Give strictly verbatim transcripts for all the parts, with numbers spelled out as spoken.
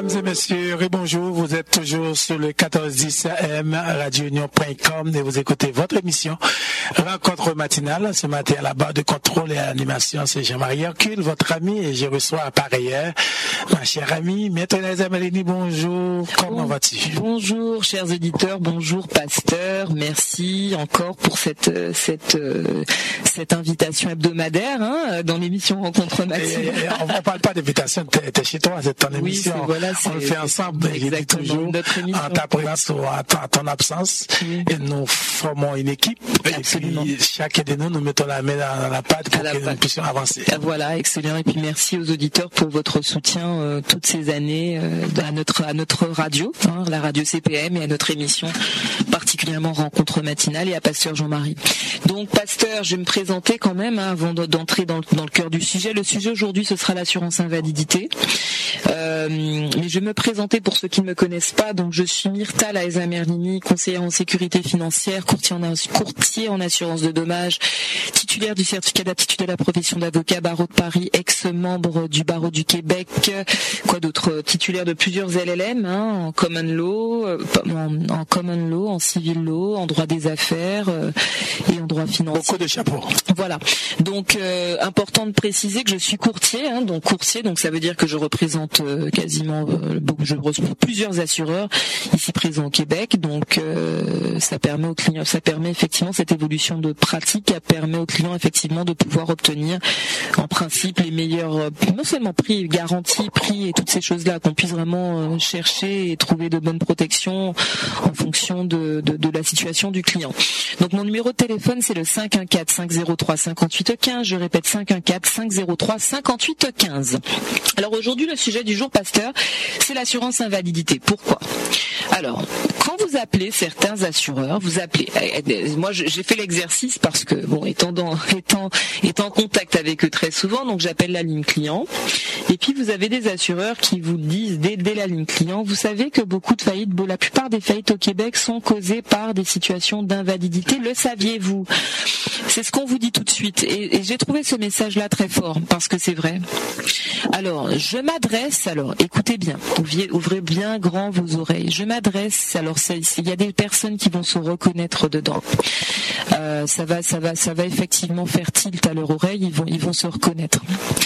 Mesdames et messieurs, bonjour. Vous êtes toujours sur le quatorze dix A M radio union point com et vous écoutez votre émission Rencontre matinale. Ce matin à la barre de contrôle et à l'animation, c'est Jean-Marie Hercule, votre ami, et je reçois à par ailleurs ma chère amie, Maître Naïsa Malini. Bonjour, comment bon, vas-tu? Bonjour, chers auditeurs, bonjour, pasteur. Merci encore pour cette cette cette invitation hebdomadaire hein, dans l'émission Rencontre matinale. Et, et, on ne parle pas d'invitation, t'es, t'es chez toi, c'est ton émission. Oui, voilà, on le fait ensemble, je dis toujours, en ta présence ou en ton absence, oui. Et nous formons une équipe. Absolument. Et puis chacun de nous, nous mettons la main dans la pâte pour à que nous puissions avancer. Voilà, excellent. Et puis merci aux auditeurs pour votre soutien euh, toutes ces années euh, à notre à notre radio, hein, la radio C P M, et à notre émission particulièrement Rencontre matinale, et à Pasteur Jean-Marie. Donc Pasteur, je vais me présenter quand même hein, avant d'entrer dans le, dans le cœur du sujet. Le sujet aujourd'hui, ce sera l'assurance invalidité. Euh, mais je vais me présenter pour ceux qui ne me connaissent pas. Donc je suis Myrta Laesa Merlini, conseillère en sécurité financière, courtier en, courtier en assurance de dommages, titulaire du certificat d'aptitude à la profession d'avocat, barreau de Paris, ex-membre du barreau du Québec, quoi d'autre, titulaire de plusieurs L L M hein, en common law, en, en common law, en civil law, en droit des affaires euh, et en droit financier. Beaucoup de chapeaux. Voilà. Donc euh, important de préciser que je suis courtier, hein, donc courtier, donc ça veut dire que je représente euh, quasiment, euh, je représente plusieurs assureurs ici présents au Québec. Donc euh, ça permet aux clients, ça permet effectivement cette évolution de pratique, ça permet aux clients effectivement de pouvoir obtenir en principe les meilleurs, euh, non seulement prix, garantie, prix et toutes ces choses-là, qu'on puisse vraiment euh, chercher et trouver de bonnes protections en fonction de, de, de la situation du client. Donc mon numéro de téléphone c'est le cinq un quatre, cinq zéro trois, cinq huit un cinq. Je répète cinq un quatre, cinq zéro trois, cinq huit un cinq. Alors aujourd'hui le sujet du jour, pasteur, c'est l'assurance invalidité. Pourquoi ? Alors, quand vous appelez certains assureurs, vous appelez. Moi, j'ai fait l'exercice parce que, bon, étant dans, étant, étant en contact avec eux très souvent, donc j'appelle la ligne client. Et puis vous avez des assureurs qui vous disent dès, dès la ligne client, vous savez que beaucoup de faillites, la plupart des faillites au Québec sont causées par des situations d'invalidité. Le saviez-vous ? C'est ce qu'on vous dit tout de suite. Et, et j'ai trouvé ce message-là très fort parce que c'est vrai. Alors, je m'adresse. Alors, écoutez bien, ouvrez, ouvrez bien grand vos oreilles. Je m'adresse. Alors, il y a des personnes qui vont se reconnaître dedans. Euh, ça va, ça va, ça va effectivement faire tilt à leur oreille. Ils vont, ils vont se reconnaître.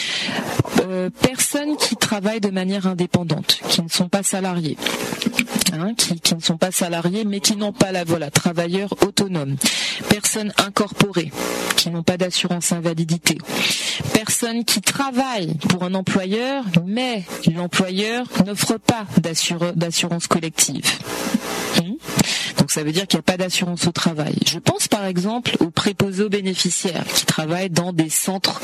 Euh, personnes qui travaillent de manière indépendante, qui ne sont pas salariés. Hein, qui, qui ne sont pas salariés mais qui n'ont pas la voilà, travailleurs autonomes, personnes incorporées qui n'ont pas d'assurance invalidité, personnes qui travaillent pour un employeur mais l'employeur n'offre pas d'assure, d'assurance collective. Hum Donc ça veut dire qu'il n'y a pas d'assurance au travail. Je pense par exemple aux préposés aux bénéficiaires qui travaillent dans des centres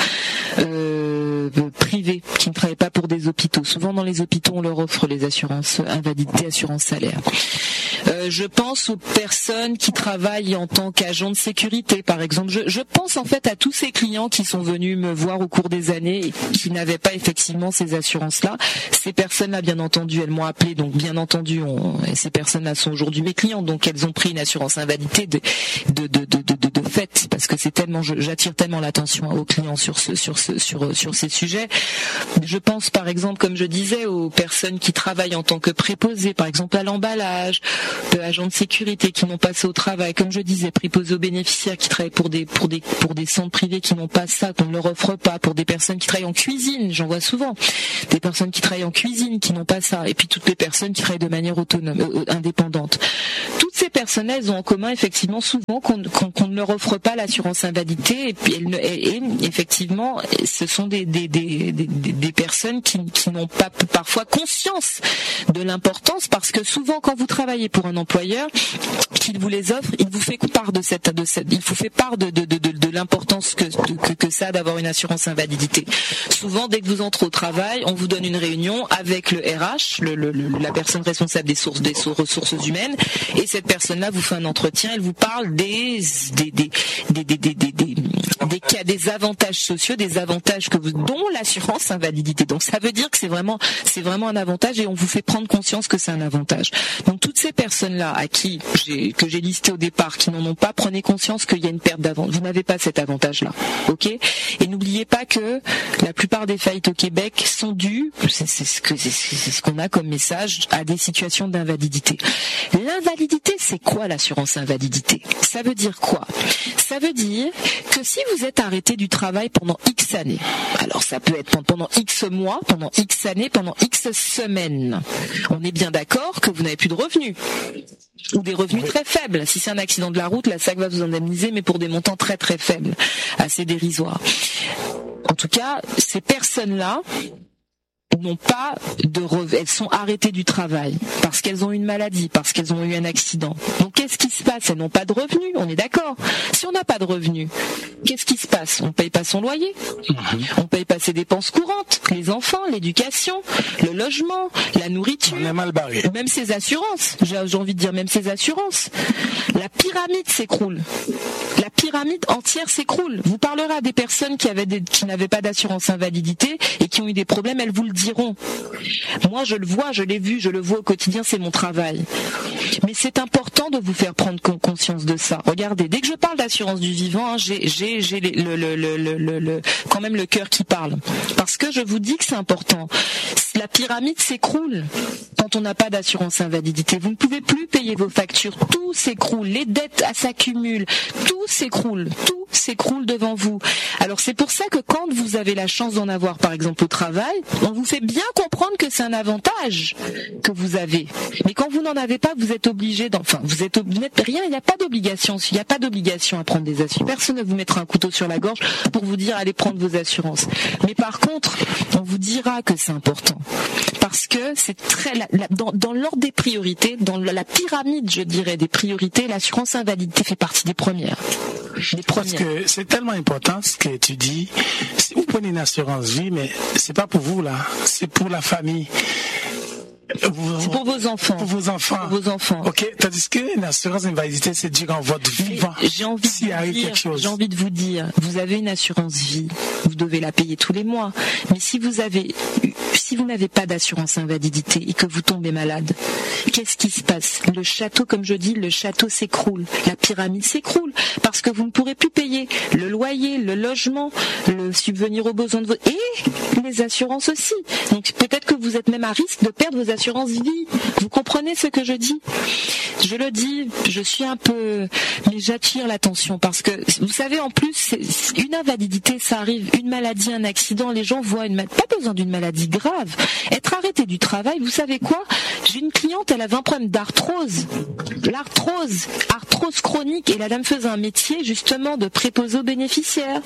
euh, privés, qui ne travaillent pas pour des hôpitaux. Souvent dans les hôpitaux on leur offre les assurances invalidité, assurance salaire. Euh, je pense aux personnes qui travaillent en tant qu'agents de sécurité, par exemple. Je, je pense en fait à tous ces clients qui sont venus me voir au cours des années et qui n'avaient pas effectivement ces assurances-là. Ces personnes-là, bien entendu, elles m'ont appelé, donc bien entendu, on, et ces personnes-là sont aujourd'hui mes clients, donc elles ont pris une assurance invalidité de, de, de, de, de, de fait, parce que c'est tellement, j'attire tellement l'attention aux clients sur ce, sur ce, sur, sur ces sujets. Je pense par exemple, comme je disais, aux personnes qui travaillent en tant que préposés, par exemple à l'emballage, de agents de sécurité qui n'ont pas ça au travail, comme je disais, préposés aux bénéficiaires qui travaillent pour des pour des pour des centres privés qui n'ont pas ça, qu'on ne leur offre pas, pour des personnes qui travaillent en cuisine, j'en vois souvent, des personnes qui travaillent en cuisine qui n'ont pas ça, et puis toutes les personnes qui travaillent de manière autonome, euh, indépendante. Toutes ces personnes, elles ont en commun effectivement souvent qu'on, qu'on, qu'on ne leur offre pas l'assurance invalidité, et puis elles ne, et, et effectivement, ce sont des des des des, des personnes qui qui n'ont pas parfois conscience de l'importance, parce que souvent quand vous travaillez pour un employeur, qu'il vous les offre, il vous fait part de cette, de cette, il vous fait part de, de, de, de, de l'importance que, que, que ça a d'avoir une assurance invalidité. Souvent, dès que vous entrez au travail, on vous donne une réunion avec le R H, le, le, le, la personne responsable des sources, des ressources humaines, et cette personne-là vous fait un entretien, elle vous parle des, des, des, des, des, des, des, des, des des cas, des avantages sociaux, des avantages que vous, dont l'assurance invalidité. Donc ça veut dire que c'est vraiment, c'est vraiment un avantage et on vous fait prendre conscience que c'est un avantage. Donc toutes ces personnes-là à qui j'ai, que j'ai listé au départ, qui n'en ont pas, prenez conscience qu'il y a une perte d'avantage. Vous n'avez pas cet avantage-là, ok ? Et n'oubliez pas que la plupart des faillites au Québec sont dues, c'est, c'est ce que c'est, c'est ce qu'on a comme message, à des situations d'invalidité. L'invalidité, c'est quoi l'assurance invalidité ? Ça veut dire quoi ? Ça veut dire que si vous êtes arrêté du travail pendant X années, alors ça peut être pendant X mois, pendant X années, pendant X semaines, on est bien d'accord que vous n'avez plus de revenus. Ou des revenus oui. très faibles. Si c'est un accident de la route, la S A C va vous indemniser, mais pour des montants très très faibles, assez dérisoires. En tout cas, ces personnes-là n'ont pas de rev... elles sont arrêtées du travail parce qu'elles ont une maladie, parce qu'elles ont eu un accident. Donc qu'est-ce qui se passe ? Elles n'ont pas de revenus, on est d'accord. Si on n'a pas de revenus, qu'est-ce qui se passe ? On paye pas son loyer, mm-hmm. on paye pas ses dépenses courantes, les enfants, l'éducation, le logement, la nourriture, on est mal barré. Même ses assurances, j'ai, j'ai envie de dire même ses assurances. La pyramide s'écroule. La pyramide entière s'écroule. Vous parlerez à des personnes qui avaient des... qui n'avaient pas d'assurance invalidité et qui ont eu des problèmes, elles vous le diront. Moi, je le vois, je l'ai vu, je le vois au quotidien, c'est mon travail. Mais c'est important de vous faire prendre conscience de ça. Regardez, dès que je parle d'assurance du vivant, hein, j'ai, j'ai, j'ai le, le, le, le, le, le, quand même le cœur qui parle. Parce que je vous dis que c'est important. La pyramide s'écroule quand on n'a pas d'assurance invalidité. Vous ne pouvez plus payer vos factures. Tout s'écroule. Les dettes s'accumulent. Tout s'écroule. Tout s'écroule devant vous. Alors c'est pour ça que quand vous avez la chance d'en avoir, par exemple, au travail, on vous fait bien comprendre que c'est un avantage que vous avez. Mais quand vous n'en avez pas, vous êtes obligé d'enfin, vous êtes vous n'êtes rien, il n'y a pas d'obligation, il n'y a pas d'obligation à prendre des assurances. Personne ne vous mettra un couteau sur la gorge pour vous dire allez prendre vos assurances. Mais par contre, on vous dira que c'est important. Parce que c'est très la, la, dans, dans l'ordre des priorités, dans la pyramide, je dirais, des priorités, l'assurance invalidité fait partie des premières. Des premières. Parce que c'est tellement important ce que tu dis. Si vous prenez une assurance vie, mais c'est pas pour vous là, c'est pour la famille. Vous, c'est pour vos enfants. Pour vos enfants. Pour vos enfants. Ok. Tandis que l'assurance invalidité, c'est durant votre vivant. J'ai envie de vous dire, quelque chose. J'ai envie de vous dire, vous avez une assurance vie, vous devez la payer tous les mois. Mais si vous avez, si vous n'avez pas d'assurance invalidité et que vous tombez malade, qu'est-ce qui se passe ? Le château, comme je dis, le château s'écroule. La pyramide s'écroule parce que vous ne pourrez plus payer le loyer, le logement, le subvenir aux besoins de vos, et les assurances aussi. Donc peut-être que vous êtes même à risque de perdre vos assurance vie. Vous comprenez ce que je dis ? Je le dis, je suis un peu, mais j'attire l'attention parce que vous savez, en plus, c'est, une invalidité, ça arrive, une maladie, un accident, les gens voient une maladie, pas besoin d'une maladie grave. Être arrêté du travail, vous savez quoi ? J'ai une cliente, elle avait un problème d'arthrose, l'arthrose, arthrose chronique, et la dame faisait un métier justement de préposé aux bénéficiaires.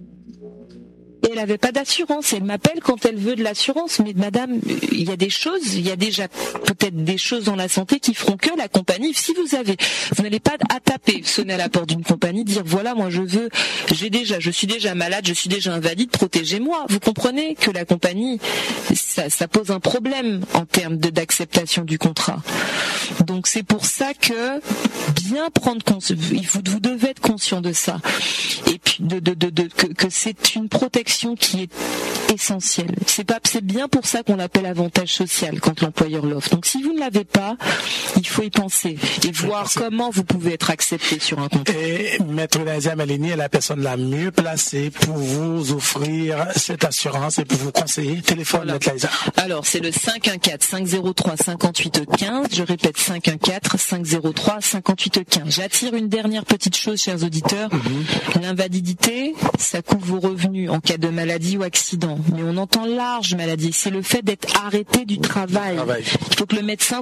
Et elle n'avait pas d'assurance. Elle m'appelle quand elle veut de l'assurance. Mais madame, il y a des choses, il y a déjà peut-être des choses dans la santé qui feront que la compagnie, si vous avez, vous n'allez pas à taper, sonner à la porte d'une compagnie, dire voilà, moi je veux, j'ai déjà, je suis déjà malade, je suis déjà invalide, protégez-moi. Vous comprenez que la compagnie, ça, ça pose un problème en termes de, d'acceptation du contrat. Donc c'est pour ça que bien prendre conscience, vous, vous devez être conscient de ça. Et puis de, de, de, de que, que c'est une protection qui est essentielle. C'est pas, c'est bien pour ça qu'on l'appelle avantage social quand l'employeur l'offre. Donc si vous ne l'avez pas, il faut y penser et voir penser. Comment vous pouvez être accepté sur un contrat. Et Maître Nadia Malini est la personne la mieux placée pour vous offrir cette assurance et pour vous conseiller. Téléphone, voilà. Maître Nadia. Alors c'est le cinq un quatre, cinq zéro trois, cinquante-huit quinze. Je répète cinq un quatre, cinq zéro trois, cinquante-huit quinze. J'attire une dernière petite chose, chers auditeurs. Mm-hmm. L'invalidité, ça couvre vos revenus en cas de maladie ou accident. Mais on entend large maladie. C'est le fait d'être arrêté du travail. travail. Il faut que le médecin